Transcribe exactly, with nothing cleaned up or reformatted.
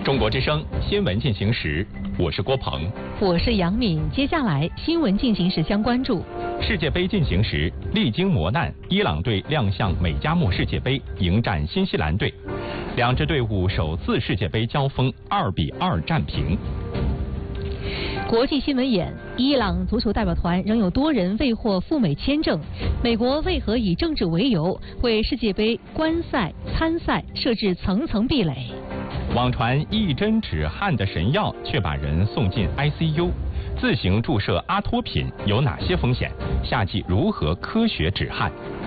中国之声新闻进行时，我是郭鹏， 我是杨敏。接下来新闻进行时将关注： 世界杯进行时，历经磨难，伊朗队亮相美加墨世界杯，迎战新西兰队。两支队伍首次世界杯交锋，二比二战平。 国际新闻眼：伊朗足球代表团仍有多人未获赴美签证，美国为何以政治为由为世界杯观赛参赛设置层层壁垒？ 网传一针止汗的神药，却把人送进 I C U。自行注射阿托品有哪些风险？夏季如何科学止汗？